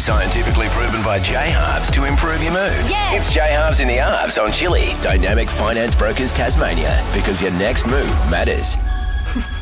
Scientifically proven by J-Halves to improve your mood. Yeah. It's J-Halves in the Halves on Chili. Dynamic Finance Brokers Tasmania. Because your next move matters.